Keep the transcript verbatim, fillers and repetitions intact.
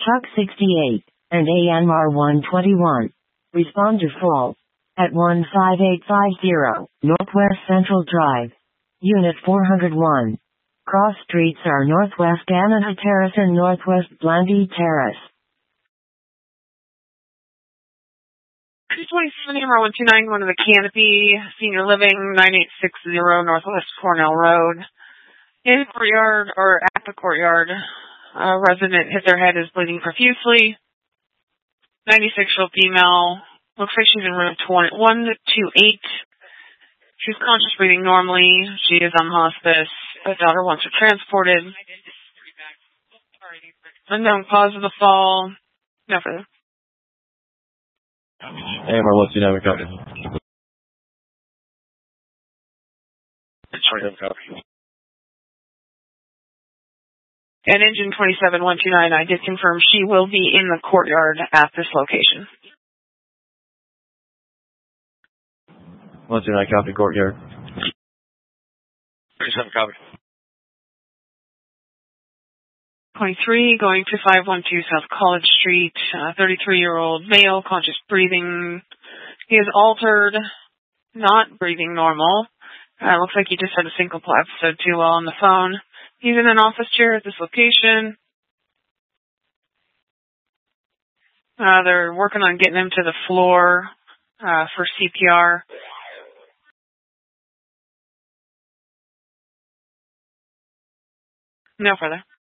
Truck sixty-eight, and A M R one twenty-one. Respond to fault at one five eight five zero, Northwest Central Drive. Unit four oh one. Cross streets are Northwest Canada Terrace and Northwest Blandy Terrace. two twenty-seven, A M R one two nine, going to the Canopy, Senior Living, nine eight six zero Northwest Cornell Road. In the courtyard, or at the courtyard, a resident hit their head, is bleeding profusely. ninety-six-year-old female, looks like she's in room one two eight. She's conscious, breathing normally. She is on hospice. Her daughter wants her transported. Unknown cause of the fall. No further. A M R one two nine, copy. Copy. And engine twenty-seven one two nine, I did confirm she will be in the courtyard at this location. one two nine, copy, courtyard. thirty-seven, copy. twenty-three, going to five one two South College Street, uh, thirty-three-year-old male, conscious breathing. He is altered, not breathing normal. Uh, looks like he just had a syncope episode too while on the phone. He's in an office chair at this location. Uh, they're working on getting him to the floor uh, for C P R. No further.